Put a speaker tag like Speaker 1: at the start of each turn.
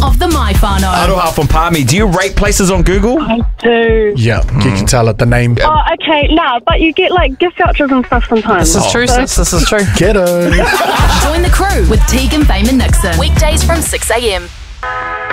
Speaker 1: of the My Whānau.
Speaker 2: Aroha from Palmy. Do you rate places on Google?
Speaker 3: I do.
Speaker 4: Yeah, you can tell it the name.
Speaker 3: Oh, okay, but you get like gift vouchers and stuff sometimes.
Speaker 5: This is true, sis. This is true.
Speaker 4: Ghetto.
Speaker 1: Join the crew with Tegan, Fame and Nixon. Weekdays from 6 a.m.